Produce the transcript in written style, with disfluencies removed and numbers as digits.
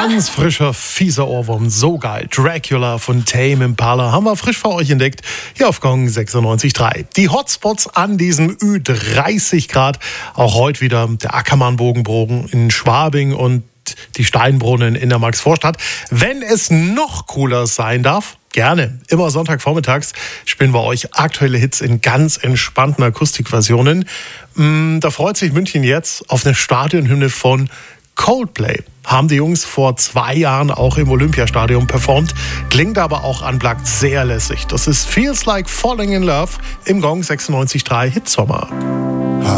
Ganz frischer, fieser Ohrwurm, so geil. Dracula von Tame Impala haben wir frisch für euch entdeckt, hier auf Gong 96.3. Die Hotspots an diesem Ü30 Grad, auch heute wieder der Ackermann-Bogenbrogen in Schwabing und die Steinbrunnen in der Maxvorstadt. Wenn es noch cooler sein darf, gerne. Immer Sonntagvormittags spielen wir euch aktuelle Hits in ganz entspannten Akustikversionen. Da freut sich München jetzt auf eine Stadionhymne von Coldplay. Haben die Jungs vor 2 Jahren auch im Olympiastadion performt. Klingt aber auch unplugged sehr lässig. Das ist Feels Like Falling in Love im Gong 96.3 Hitsommer.